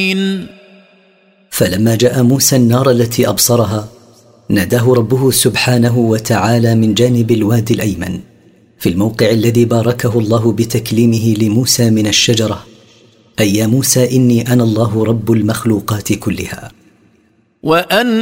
فلما جاء موسى النار التي أبصرها ناداه ربه سبحانه وتعالى من جانب الوادي الأيمن في الموقع الذي باركه الله بتكليمه لموسى من الشجرة: أي يا موسى إني أنا الله رب المخلوقات كلها. وأن